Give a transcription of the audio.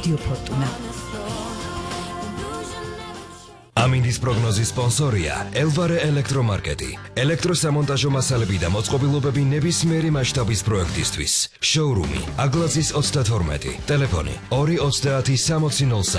რადიო ფორტუნა. ამინდის პროგნოზის სპონსორია ელვარე ელექტრომარკეტი. ელექტროსამონტაჟო მასალები და მოწყობილობები ნებისმიერი მასშტაბის პროექტისთვის. შოურუმი აგლაძის 32, ტელეფონი 230 6003.